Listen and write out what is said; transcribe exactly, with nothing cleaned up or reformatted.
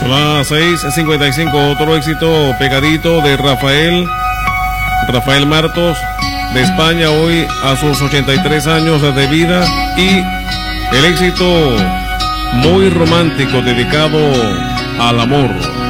Son las seis cincuenta y cinco. Otro éxito pegadito de Rafael Rafael Martos de España, hoy a sus ochenta y tres años de vida, y el éxito Muy Romántico, dedicado al amor.